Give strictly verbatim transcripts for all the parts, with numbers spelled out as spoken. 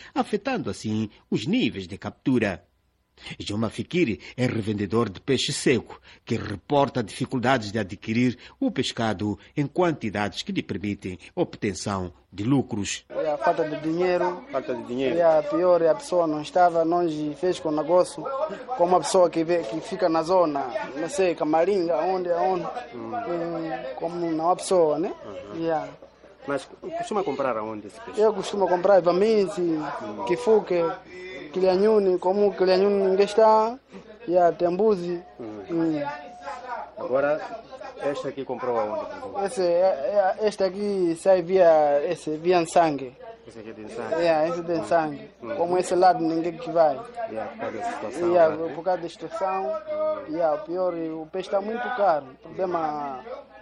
afetando assim os níveis de captura. Joma Fikiri é revendedor de peixe seco, que reporta dificuldades de adquirir o pescado em quantidades que lhe permitem obtenção de lucros. É a falta de dinheiro. Falta de dinheiro. E a pior, a pessoa não estava, nós fez com o negócio, como uma pessoa que, vê, que fica na zona, não sei, Camaringa, onde, onde, hum. e, como não há pessoa, né? Uhum. Yeah. Mas costuma comprar aonde esse peixe? Eu costumo comprar Ivamizi, hum. Kifuque, Quilhanhune, como Quilhanhune ninguém está, e a Tembuzi. Hum. Hum. Agora, esta aqui comprou aonde? Esse, este aqui sai via, esse, via sangue. Esse aqui é de sangue? É, esse de sangue. Hum. Como esse lado ninguém que vai. Yeah, por causa da situação. Yeah, por causa da situação. Hum. Yeah, o pior, o peixe está muito caro. O problema,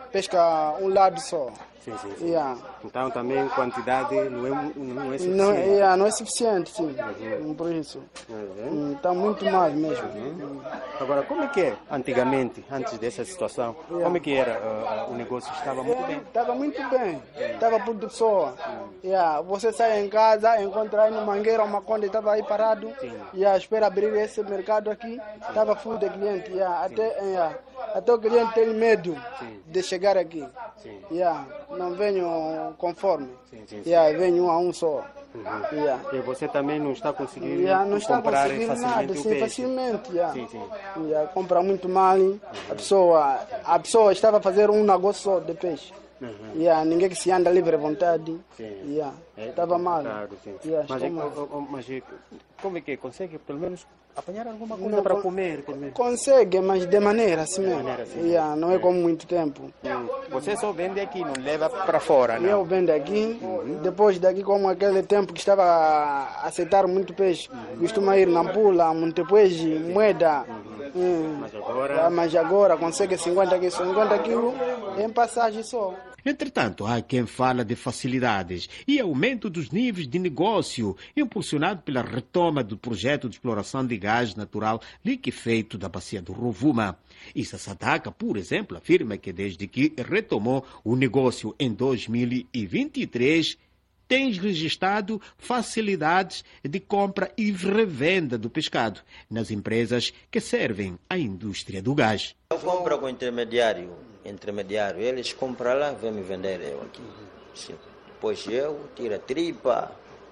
pesca um lado só. Sim, sim, sim. Yeah. Então também quantidade não é, não é suficiente. Não, yeah, não é suficiente, sim. Uhum. Por isso. Uhum. Está muito mal mesmo. Uhum. Agora, como é que é antigamente, antes dessa situação, yeah. como é que era uh, uh, o negócio? Estava muito bem? Estava muito bem. Estava por pessoa. Uhum. Yeah. Você sai em casa, encontra aí no Mangueira uma conta, estava aí parado. E yeah, espera abrir esse mercado aqui. Estava full de cliente. Yeah. Até, yeah. Até o cliente tem medo sim. de chegar aqui. Sim. Yeah. Não venho conforme. Sim, sim, sim. Yeah, venho um a um só. Uhum. Yeah. E você também não está conseguindo yeah, não está comprar conseguindo facilmente nada, o sim, peixe? Facilmente. Yeah. Sim, sim. Yeah, compra muito mal. Uhum. A, pessoa, a pessoa estava a fazer um negócio só de peixe. Uhum. Yeah, ninguém que se anda livre à vontade. Yeah. É, estava mal. Claro, yeah, mas, é, mal. mas como é que consegue pelo menos apanhar alguma coisa não, para comer? Consegue, mas de maneira assim mesmo. Maneira assim, yeah, não é como muito tempo. Hum. Você só vende aqui, não leva para fora, não? Eu vendo aqui, uhum. Depois daqui, como aquele tempo que estava a aceitar muito peixe, uhum. Costuma ir na Pula, Montepueji, Moeda. Uhum. Hum. Mas agora... Mas agora consegue cinquenta quilos, cinquenta quilos em passagem só. Entretanto, há quem fala de facilidades e aumento dos níveis de negócio, impulsionado pela retoma do projeto de exploração de gás natural liquefeito da bacia do Rovuma. Issa Sadaka, por exemplo, afirma que desde que retomou o negócio em dois mil e vinte e três, tem registrado facilidades de compra e revenda do pescado nas empresas que servem à indústria do gás. Eu compro com intermediário. intermediário, eles compram lá, vêm me vender eu aqui. Sim. Depois eu tiro a tripa,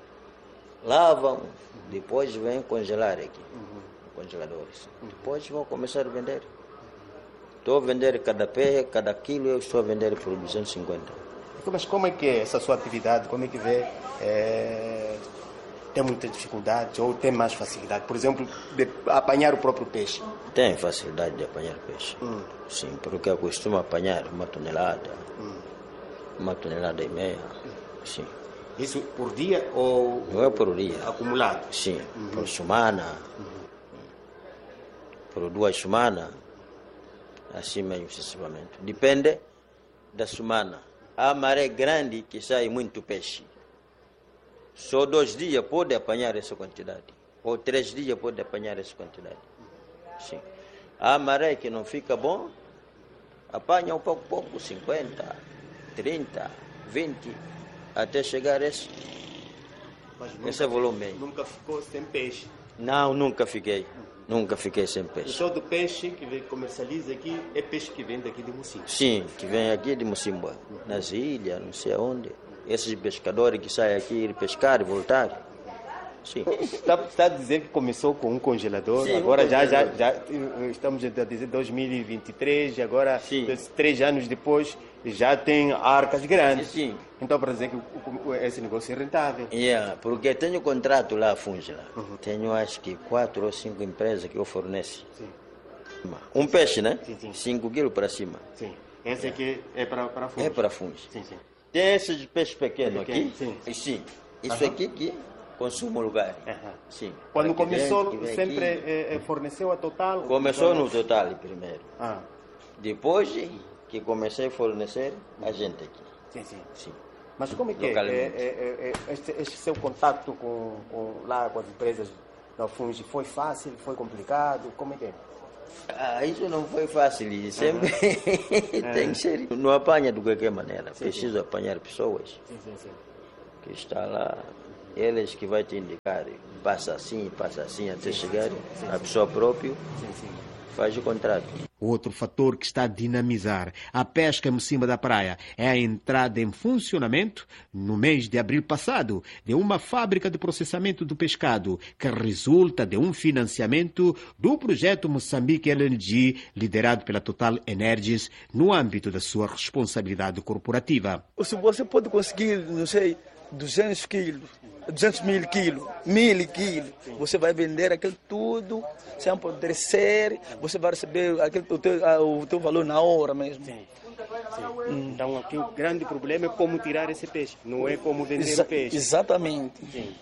lavam, depois vêm congelar aqui, congeladores. Depois vão começar a vender. Estou a vender cada pé, cada quilo, eu estou a vender por duzentos e cinquenta. Mas como é que é essa sua atividade? Como é que vê? É... Tem muita dificuldade ou tem mais facilidade? Por exemplo, de apanhar o próprio peixe? Tem facilidade de apanhar peixe. Hum. Sim, porque eu costumo apanhar uma tonelada, hum. uma tonelada e meia. Hum. Sim. Isso por dia ou... Não é por dia. Acumulado? Sim, uhum. Por semana, uhum. Por duas semanas, assim mesmo sucessivamente. Depende da semana. Há maré grande que sai muito peixe. Só dois dias pode apanhar essa quantidade. Ou três dias pode apanhar essa quantidade. Sim. Há maré que não fica bom, apanha um pouco, pouco, cinquenta, trinta, vinte, até chegar a esse, esse volume. Nunca ficou sem peixe? Não, nunca fiquei. Nunca fiquei sem peixe. E todo peixe que comercializa aqui é peixe que vem daqui de Mocimboa? Sim, que vem aqui de Mocimboa. Nas ilhas, não sei aonde. Esses pescadores que saem aqui ir pescar e voltar. Sim. Está, está a dizer que começou com um congelador, sim, agora um já, congelador. Já, já estamos a dizer dois mil e vinte e três, agora sim. Três anos depois já tem arcas grandes. Sim, sim. Então para dizer que o, o, esse negócio é rentável. Yeah, porque tenho contrato lá, Fungela. Uhum. Tenho acho que quatro ou cinco empresas que eu forneço. Sim. Um peixe, né? Sim, sim. Cinco quilos para cima. Sim. Esse yeah. aqui é para para fungo. É para fungo. Sim, sim. Tem esses peixes pequenos pequeno, aqui. Sim. E sim. Isso uhum. aqui que consumo lugar. Uhum. Sim. Quando começou, sempre é, forneceu a Total? Começou no Total primeiro. Ah. Depois que comecei a fornecer a gente aqui. Sim, sim. sim. Mas como é que é, é, é este, este seu contato com, com, lá com as empresas da Fungi foi fácil, foi complicado? Como é que é? Ah, isso não foi fácil, sempre uhum. tem que ser. Não apanha de qualquer maneira, sim, preciso sim. apanhar pessoas sim, sim, sim. que estão lá eles que vai te indicar, passa assim, passa assim, até chegar a pessoa própria faz o contrato. Outro fator que está a dinamizar a pesca em cima da praia é a entrada em funcionamento, no mês de abril passado, de uma fábrica de processamento do pescado, que resulta de um financiamento do projeto Moçambique L N G, liderado pela Total Energies, no âmbito da sua responsabilidade corporativa. Se você pode conseguir, não sei, duzentos quilos, duzentos mil quilos, mil quilos, você vai vender aquilo tudo sem apodrecer, você vai receber aquele, o, teu, o teu valor na hora mesmo. Sim. Sim. Hum. Então aqui o grande problema é como tirar esse peixe, não é como vender Exa o peixe. Exatamente. Sim.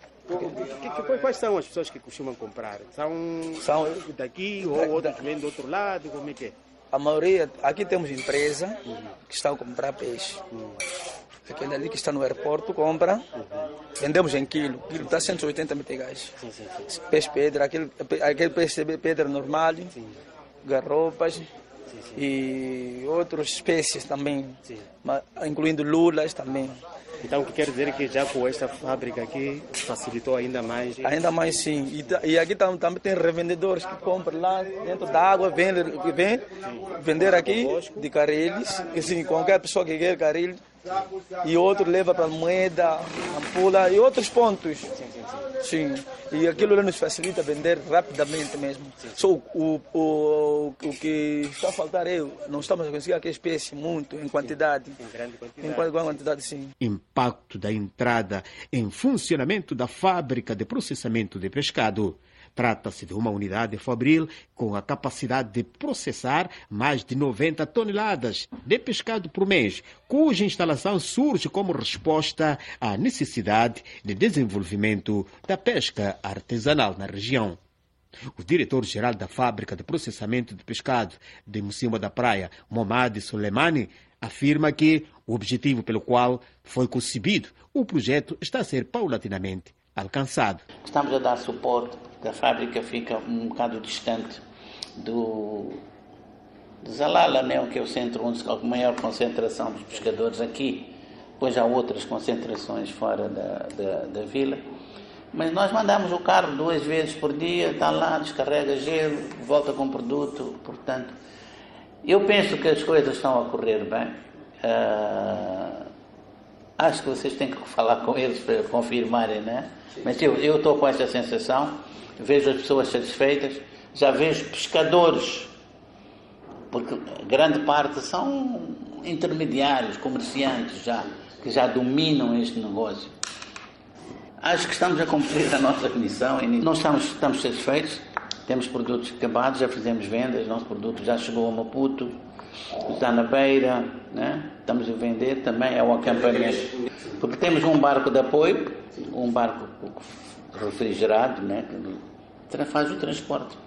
Quais são as pessoas que costumam comprar? São, são daqui ou outros vêm do outro lado? Como é que é? A maioria, aqui temos empresa uhum. que está a comprar peixe. Uhum. Aquele ali que está no aeroporto compra, uhum. vendemos em quilo, quilo está cento e oitenta meticais. Sim, sim, sim. Peixe pedra, aquele, aquele peixe pedra normal, sim. garropas sim, sim. e outras espécies também, sim. incluindo lulas também. Então, o que quer dizer que já com esta fábrica aqui facilitou ainda mais? Ainda mais, sim. E, e aqui tam, também tem revendedores que compram lá dentro da água, vêm vem, vender aqui de carrilhos. Assim, qualquer pessoa que quer carrilho. E outro leva para Moeda, Ampula e outros pontos. Sim, sim, sim. Sim. E aquilo nos facilita vender rapidamente mesmo. Sim, sim. Só o, o, o, o que está a faltar é, não estamos a conseguir aquela espécie muito, em quantidade. Sim. Em grande quantidade. Em grande quantidade, sim. Impacto da entrada em funcionamento da fábrica de processamento de pescado. Trata-se de uma unidade fabril com a capacidade de processar mais de noventa toneladas de pescado por mês, cuja instalação surge como resposta à necessidade de desenvolvimento da pesca artesanal na região. O diretor-geral da fábrica de processamento de pescado de Mocimboa da Praia, Momadi Soleimani, afirma que o objetivo pelo qual foi concebido o projeto está a ser paulatinamente alcançado. Estamos a dar suporte, porque a fábrica fica um bocado distante do de Zalala, né, que é o centro onde há a maior concentração dos pescadores aqui. Depois há outras concentrações fora da, da, da vila. Mas nós mandamos o carro duas vezes por dia, está lá, descarrega gelo, volta com produto. Portanto, eu penso que as coisas estão a correr bem. Uh, acho que vocês têm que falar com eles para confirmarem, né? Mas eu eu estou com essa sensação, vejo as pessoas satisfeitas, já vejo pescadores, porque grande parte são intermediários, comerciantes já, que já dominam este negócio. Acho que estamos a cumprir a nossa missão e nós estamos, estamos satisfeitos, temos produtos acabados, já fizemos vendas, nosso produto já chegou a Maputo, está na Beira, né? Estamos a vender também, é o acampamento. Porque temos um barco de apoio, um barco refrigerado, né? Que faz o transporte.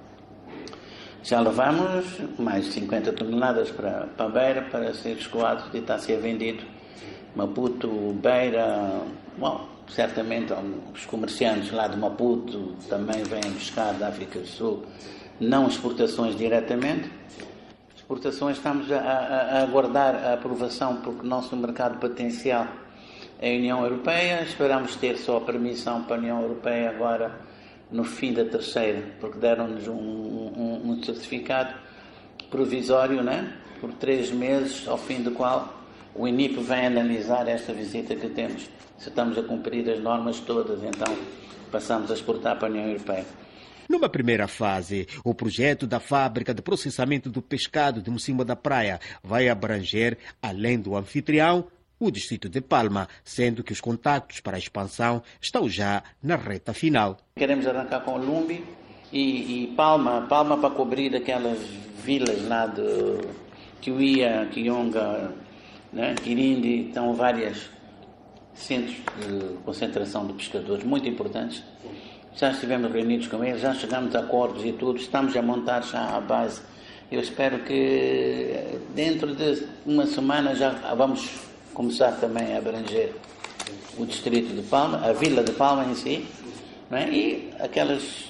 Já levamos mais de cinquenta toneladas para, para a Beira para ser escoado e está a ser vendido. Maputo, Beira, bom, certamente os comerciantes lá de Maputo também vêm buscar da África do Sul, não exportações diretamente. Exportações estamos a, a, a aguardar a aprovação porque o nosso mercado potencial é a União Europeia. Esperamos ter só a permissão para a União Europeia agora no fim da terceira, porque deram-nos um, um, um certificado provisório, né? Por três meses, ao fim do qual o I N I P vem analisar esta visita que temos. Se estamos a cumprir as normas todas, então passamos a exportar para a União Europeia. Numa primeira fase, o projeto da fábrica de processamento do pescado de Mocimboa da Praia vai abranger, além do anfitrião, o distrito de Palma, sendo que os contactos para a expansão estão já na reta final. Queremos arrancar com o Lumbi e, e Palma, Palma para cobrir aquelas vilas lá de Kiwia, Kionga, né, Quirindi, estão vários centros de concentração de pescadores muito importantes. Já estivemos reunidos com eles, já chegamos a acordos e tudo, estamos a montar já a base. Eu espero que dentro de uma semana já vamos começar também a abranger o distrito de Palma, a vila de Palma em si, não é? E aquelas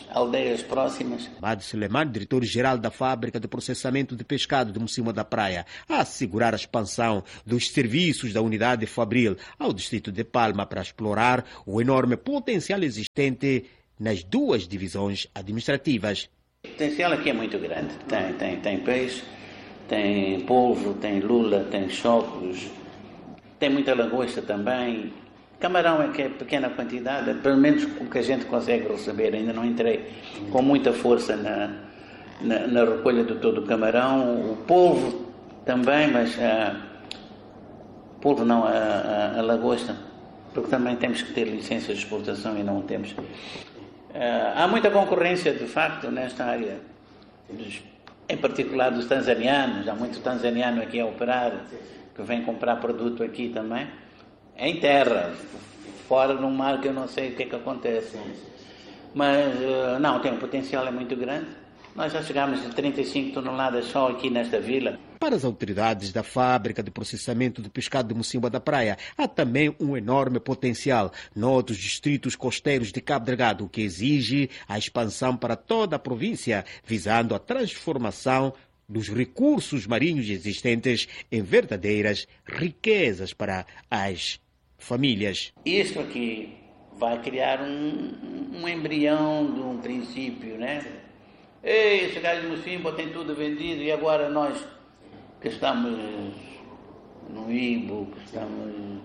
aldeias próximas. Mado Suleiman, diretor-geral da Fábrica de Processamento de Pescado de Mocima da Praia, a assegurar a expansão dos serviços da unidade Fabril ao distrito de Palma para explorar o enorme potencial existente nas duas divisões administrativas. O potencial aqui é muito grande. Tem, tem, tem peixe, tem polvo, tem lula, tem chocos, tem muita lagosta também. Camarão é que é pequena quantidade, pelo menos o que a gente consegue receber. Ainda não entrei com muita força na, na, na recolha de todo o camarão. O polvo também, mas uh, polvo não, a, a, a lagosta, porque também temos que ter licença de exportação e não temos. Uh, há muita concorrência, de facto, nesta área, dos, em particular dos tanzanianos. Há muito tanzaniano aqui a operar, que vem comprar produto aqui também. Em terra, fora no mar, que eu não sei o que é que acontece. Mas, não, tem um potencial é muito grande. Nós já chegámos a trinta e cinco toneladas só aqui nesta vila. Para as autoridades da Fábrica de Processamento de Pescado de Mocimboa da Praia, há também um enorme potencial noutros distritos costeiros de Cabo Delgado, o que exige a expansão para toda a província, visando a transformação dos recursos marinhos existentes em verdadeiras riquezas para as famílias. Isto aqui vai criar um, um embrião de um princípio, né? Ei, esse gajo de Mocimboa tem tudo vendido e agora nós que estamos no Ibo, que estamos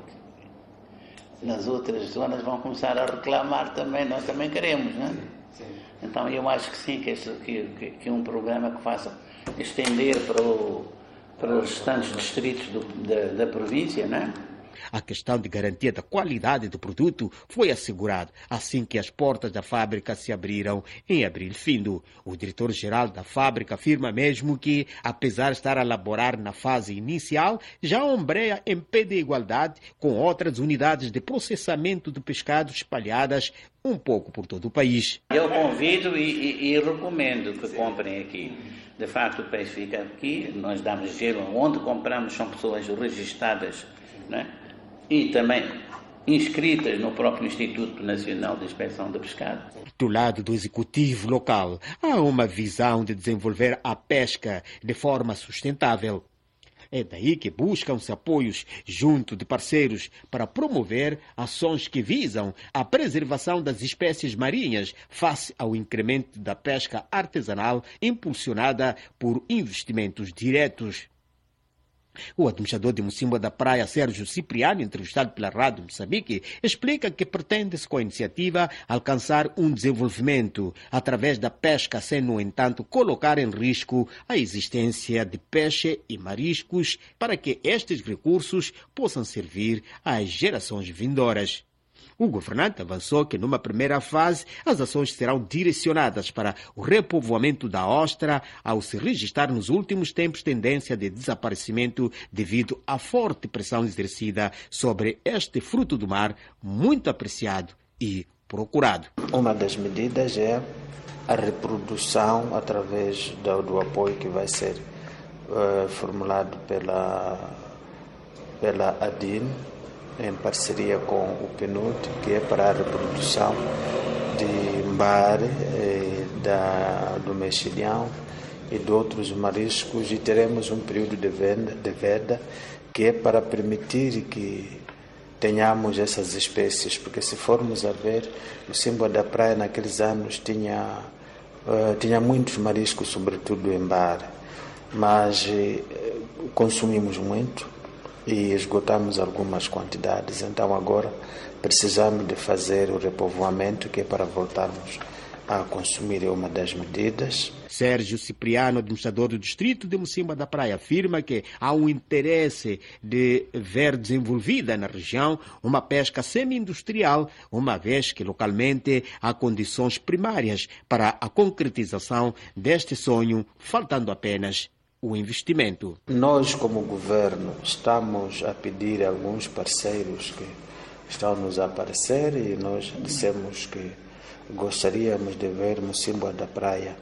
nas outras zonas, vão começar a reclamar também, nós também queremos, né? Então eu acho que sim, que, esse, que, que, que um programa que faça estender para, o, para os restantes distritos do, da, da província, né? A questão de garantia da qualidade do produto foi assegurada assim que as portas da fábrica se abriram em abril findo. O diretor-geral da fábrica afirma mesmo que, apesar de estar a elaborar na fase inicial, já ombreia em pé de igualdade com outras unidades de processamento de pescado espalhadas um pouco por todo o país. Eu convido e, e, e recomendo que comprem aqui. De facto, o peixe fica aqui, nós damos gelo. Onde compramos são pessoas registadas, né? E também inscritas no próprio Instituto Nacional de Inspeção de Pescado. Do lado do executivo local, há uma visão de desenvolver a pesca de forma sustentável. É daí que buscam-se apoios junto de parceiros para promover ações que visam a preservação das espécies marinhas face ao incremento da pesca artesanal impulsionada por investimentos diretos. O administrador de Mocimboa da Praia, Sérgio Cipriano, entrevistado pela Rádio Moçambique, explica que pretende-se com a iniciativa alcançar um desenvolvimento através da pesca, sem, no entanto, colocar em risco a existência de peixe e mariscos para que estes recursos possam servir às gerações vindouras. O governante avançou que, numa primeira fase, as ações serão direcionadas para o repovoamento da ostra, ao se registrar nos últimos tempos tendência de desaparecimento devido à forte pressão exercida sobre este fruto do mar, muito apreciado e procurado. Uma das medidas é a reprodução através do, do apoio que vai ser uh, formulado pela, pela A D I N, em parceria com o P N U D, que é para a reprodução de mbare, eh, da, do mexilhão e de outros mariscos, e teremos um período de venda, de veda que é para permitir que tenhamos essas espécies, porque se formos a ver, o Mocimboa da Praia naqueles anos tinha, uh, tinha muitos mariscos, sobretudo em mbare, mas uh, consumimos muito e esgotamos algumas quantidades. Então agora precisamos de fazer o repovoamento, que é para voltarmos a consumir, é uma das medidas. Sérgio Cipriano, administrador do distrito de Mocimboa da Praia, afirma que há um interesse de ver desenvolvida na região uma pesca semi-industrial, uma vez que localmente há condições primárias para a concretização deste sonho, faltando apenas o investimento. Nós, como governo, estamos a pedir a alguns parceiros que estão nos a aparecer, e nós dissemos que gostaríamos de ver Mocimboa da Praia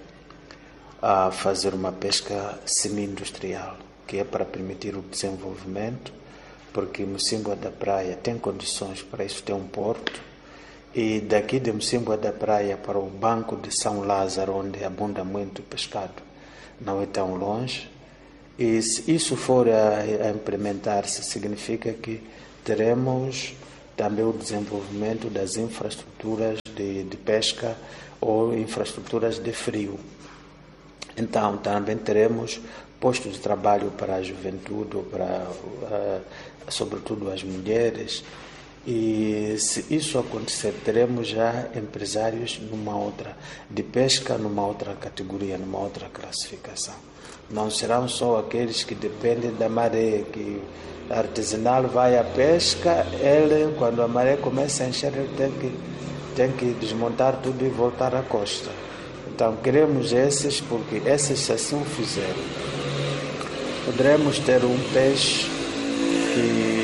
a fazer uma pesca semi-industrial, que é para permitir o desenvolvimento, porque Mocimboa da Praia tem condições para isso, tem um porto E daqui de Mocímboa da Praia para o Banco de São Lázaro, onde abunda muito pescado, não é tão longe. E se isso for a, a implementar-se, significa que teremos também o desenvolvimento das infraestruturas de, de pesca ou infraestruturas de frio. Então, também teremos postos de trabalho para a juventude, para, uh, sobretudo as mulheres. E se isso acontecer, teremos já empresários numa outra, de pesca numa outra categoria, numa outra classificação. Não serão só aqueles que dependem da maré, que artesanal vai à pesca, ele, quando a maré começa a encher, ele tem que, tem que desmontar tudo e voltar à costa. Então, queremos esses, porque esses, se assim o fizerem, poderemos ter um peixe que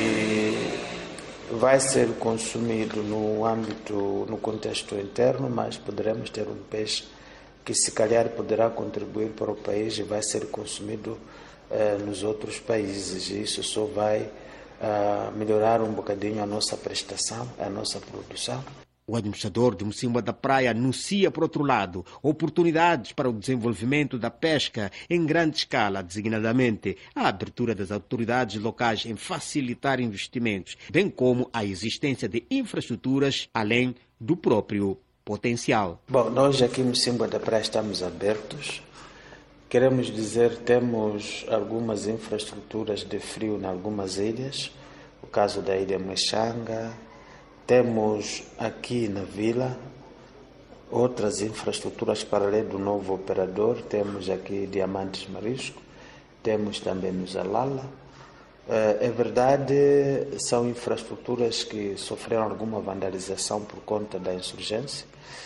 vai ser consumido no âmbito, no contexto interno, mas poderemos ter um peixe que se calhar poderá contribuir para o país e vai ser consumido eh, nos outros países. E isso só vai ah, melhorar um bocadinho a nossa prestação, a nossa produção. O administrador de Mocímboa da Praia anuncia, por outro lado, oportunidades para o desenvolvimento da pesca em grande escala, designadamente a abertura das autoridades locais em facilitar investimentos, bem como a existência de infraestruturas além do próprio potencial. Bom, nós aqui em Mocímboa da Praia estamos abertos. Queremos dizer, temos algumas infraestruturas de frio em algumas ilhas, o caso da ilha Moixanga. Temos aqui na vila outras infraestruturas para além do novo operador. Temos aqui Diamantes Marisco, temos também no Zalala. É verdade, são infraestruturas que sofreram alguma vandalização por conta da insurgência,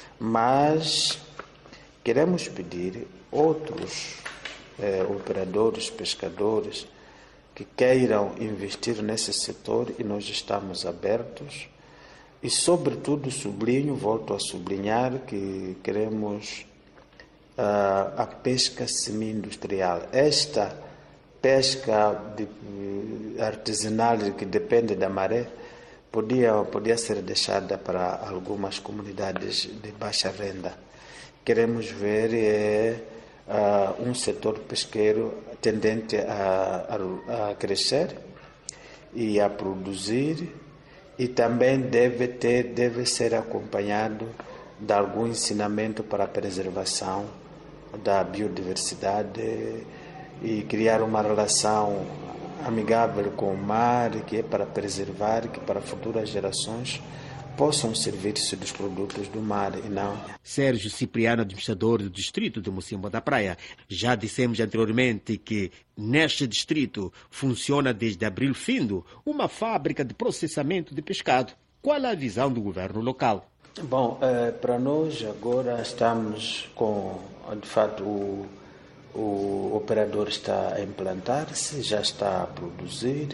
mas queremos pedir outros eh, operadores, pescadores, que queiram investir nesse setor, e nós estamos abertos. E, sobretudo, sublinho, volto a sublinhar, que queremos uh, a pesca semi-industrial. Esta pesca de, artesanal, que depende da maré, podia, podia ser deixada para algumas comunidades de baixa renda. Queremos ver é, uh, um setor pesqueiro tendente a, a, a crescer e a produzir, e também deve ter, deve ser acompanhado de algum ensinamento para a preservação da biodiversidade e criar uma relação amigável com o mar, que é para preservar, que para futuras gerações possam servir-se dos produtos do mar e não. Sérgio Cipriano, administrador do distrito de Mocímboa da Praia. Já dissemos anteriormente que neste distrito funciona desde abril findo uma fábrica de processamento de pescado. Qual a visão do governo local? Bom, eh, para nós agora estamos com, de fato, o, o operador está a implantar-se, já está a produzir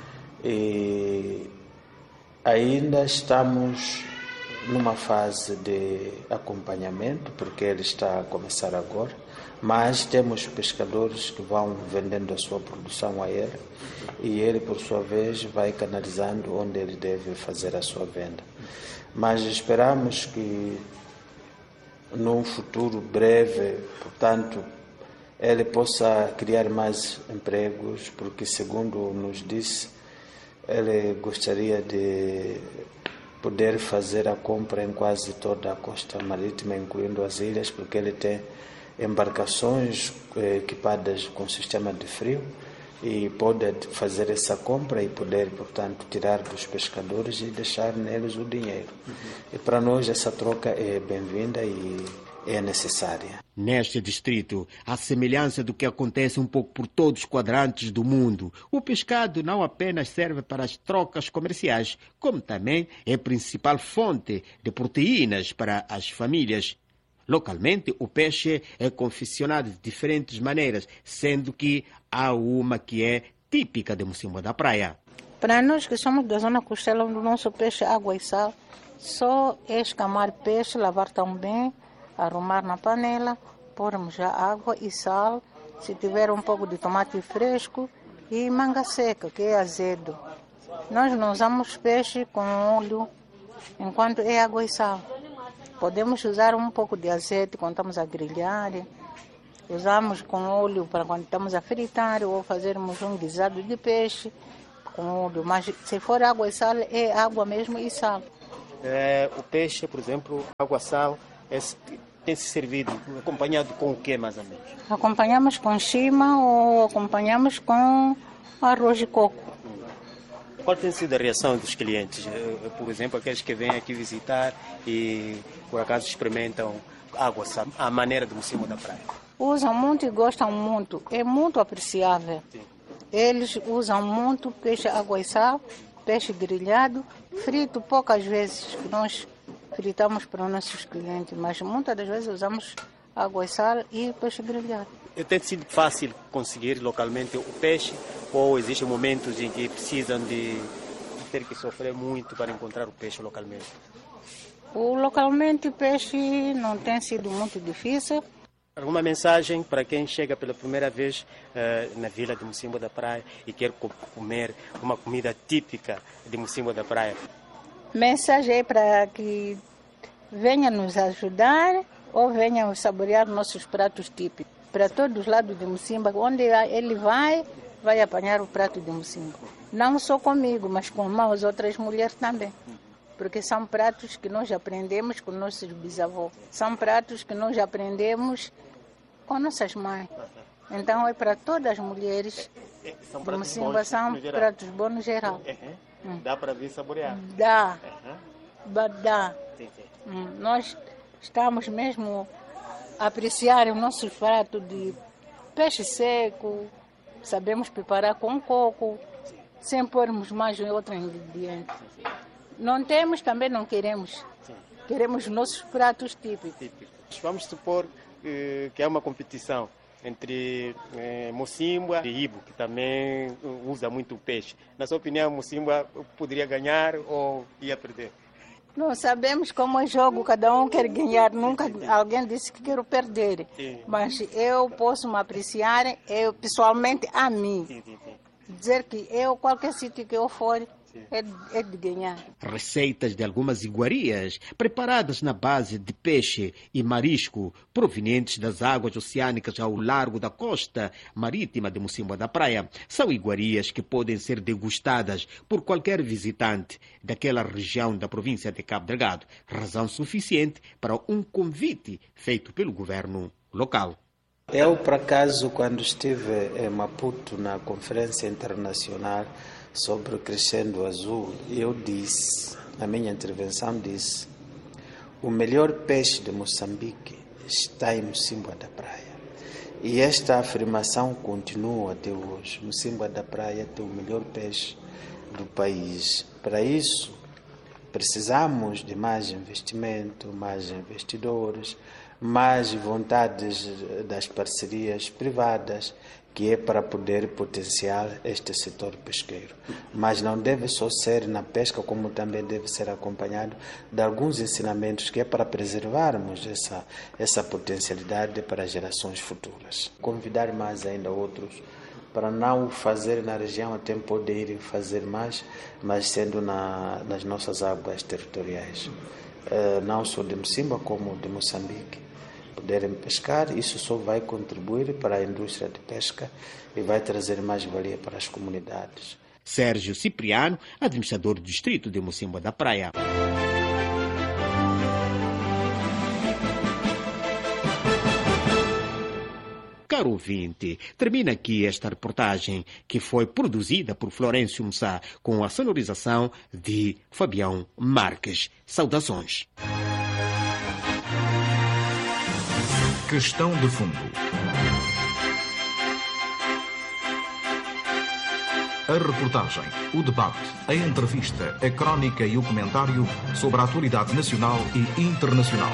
e ainda estamos numa fase de acompanhamento, porque ele está a começar agora, mas temos pescadores que vão vendendo a sua produção a ele e ele, por sua vez, vai canalizando onde ele deve fazer a sua venda. Mas esperamos que num futuro breve, portanto, ele possa criar mais empregos, porque, segundo nos disse, ele gostaria de poder fazer a compra em quase toda a costa marítima, incluindo as ilhas, porque ele tem embarcações equipadas com sistema de frio e pode fazer essa compra e poder, portanto, tirar dos pescadores e deixar neles o dinheiro. Uhum. E para nós essa troca é bem-vinda e é necessária. Neste distrito, à semelhança do que acontece um pouco por todos os quadrantes do mundo, o pescado não apenas serve para as trocas comerciais, como também é a principal fonte de proteínas para as famílias. Localmente, o peixe é confeccionado de diferentes maneiras, sendo que há uma que é típica de Mocímboa da Praia. Para nós que somos da zona costeira, onde o nosso peixe é água e sal, só é escamar peixe, lavar tão bem, arrumar na panela, pormos já água e sal, se tiver um pouco de tomate fresco e manga seca, que é azedo. Nós não usamos peixe com óleo enquanto é água e sal. Podemos usar um pouco de azeite quando estamos a grelhar, usamos com óleo para quando estamos a fritar ou fazermos um guisado de peixe com óleo, mas se for água e sal, é água mesmo e sal. É, o peixe, por exemplo, água e sal, é, tem se servido acompanhado com o que mais ou menos? Acompanhamos com chima ou acompanhamos com arroz de coco. Qual tem sido a reação dos clientes? Por exemplo, aqueles que vêm aqui visitar e por acaso experimentam água, a maneira do Mocimboa da Praia? Usam muito e gostam muito. É muito apreciável. Sim. Eles usam muito peixe água e sal, peixe grelhado, frito poucas vezes. Nós fritamos para os nossos clientes, mas muitas das vezes usamos água e sal e peixe grelhado. Tem sido fácil conseguir localmente o peixe ou existem momentos em que precisam de, de ter que sofrer muito para encontrar o peixe localmente? O localmente o peixe não tem sido muito difícil. Alguma mensagem para quem chega pela primeira vez uh, na vila de Mocimboa da Praia e quer comer uma comida típica de Mocimboa da Praia? Mensagem para que venha nos ajudar ou venham saborear nossos pratos típicos. Para todos os lados de Mocimboa, onde ele vai, vai apanhar o prato de Mocimboa. Não só comigo, mas com as outras mulheres também. Porque são pratos que nós aprendemos com nossos bisavós. São pratos que nós aprendemos com nossas mães. Então é para todas as mulheres são de Mocimboa, são pratos bons no geral. Uhum. Hum. Dá para vir saborear? Dá. Uhum. Dá. Sim, sim. Hum. Nós estamos mesmo a apreciar o nosso prato de peixe seco, sabemos preparar com coco, sem pormos mais outro ingrediente. Não temos, também não queremos. Sim. Queremos nossos pratos típicos. típicos. Vamos supor eh, que é uma competição entre eh, Mocimboa e Ibo, que também usa muito peixe. Na sua opinião, Mocimboa poderia ganhar ou ia perder? Não sabemos como é jogo, cada um quer ganhar. Nunca alguém disse que quero perder. Sim. Mas eu posso me apreciar, eu pessoalmente a mim. Sim, sim, sim. Dizer que eu, qualquer sítio que eu for, É de, é de ganhar. Receitas de algumas iguarias preparadas na base de peixe e marisco provenientes das águas oceânicas ao largo da costa marítima de Mocimboa da Praia. São iguarias que podem ser degustadas por qualquer visitante daquela região da província de Cabo Delgado. Razão suficiente para um convite feito pelo governo local. Eu, por acaso, quando estive em Maputo na conferência internacional sobre o Crescendo Azul, eu disse, na minha intervenção disse, o melhor peixe de Moçambique está em Mocimboa da Praia. E esta afirmação continua até hoje. Mocimboa da Praia tem o melhor peixe do país. Para isso, precisamos de mais investimento, mais investidores, mais vontades das parcerias privadas, que é para poder potenciar este setor pesqueiro. Mas não deve só ser na pesca, como também deve ser acompanhado de alguns ensinamentos que é para preservarmos essa, essa potencialidade para gerações futuras. Convidar mais ainda outros para não fazer na região, até poderem fazer mais, mas sendo na, nas nossas águas territoriais. Uh, não só de Mocimboa, como de Moçambique. Poderem pescar, isso só vai contribuir para a indústria de pesca e vai trazer mais valia para as comunidades. Sérgio Cipriano, administrador do distrito de Mocimboa da Praia. Caro ouvinte, termina aqui esta reportagem que foi produzida por Florencio Mussá com a sonorização de Fabião Marques. Saudações. Questão de fundo. A reportagem, o debate, a entrevista, a crónica e o comentário sobre a atualidade nacional e internacional.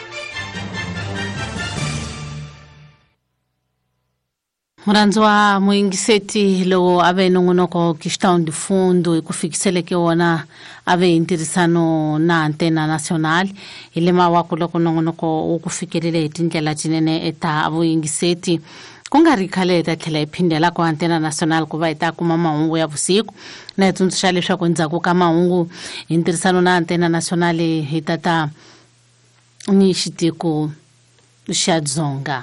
Muranzwa muingiseti lo ave nongonoko questão de fundo e kufikisele ke ona ave interesano na antena nacional ile mawa kuloko nongonoko ukufikirele tindlela tinene eta avo ingiseti ku nga ri khale ta tlhela hi phindela ku Antena Nacional ku va hi ta kuma mahungu ya vusiku na hi tsundzuxa leswaku endzhaku ka mahungu hi ntirhisano na Antena Nacional hi ta ta ni xitiko xa dzonga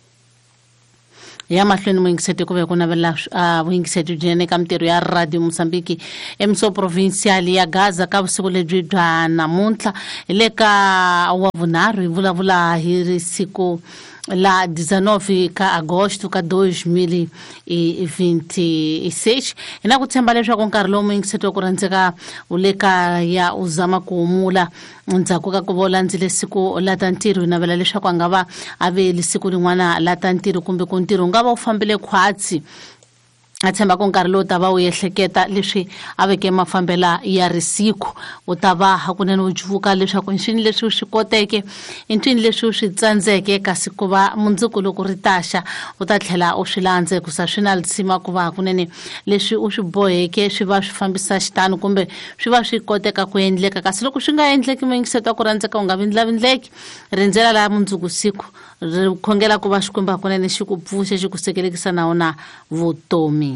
ya mahlweni moyingiseti ku ve ku navela vuyingiseti byinene ka mitirho ya Radio Mozambique emiso provincial ya Gaza ka vusiku lebyi bya namuntlha hi le ka wa vunharhu hi vulavula hi risiku la dezenove ka agosto ka dois mil e vinte e seis ina ku tshemba leswaku nkarhi lowu moyingiseti wa ku rhandzeka u le ka ya u zama ku humula ndzhaku ka ku vola ndzile siku la ta ntirho hi navela leswaku a nga va a veli siku rin'wana la ta ntirho kumbe ku ntirho u nga va u fambile khwatsi a tshemba ku nkarhi lowu ta va u ehleketa leswi a veke mafambela ya risiku u ta va hakunene u juvuka leswaku nswini leswi u swi koteke ntwini leswi u swi tsandzeke kasi ku va mundzuku loko ri taxa u ta tlhela u swi landze kusa swi na lisima ku va hakunene leswi u swi boheke swi va swi fambisa xitanu kumbe swi va swi koteka ku endleka kasi loko swi nga endleki moyingiseti wa ku rhandzeka u nga vindlavindleki rindzela la mundzuku siku ri khongela ku va xikwembu hakunene xi ku pfuxa xi ku sekelekisa na wona vutomi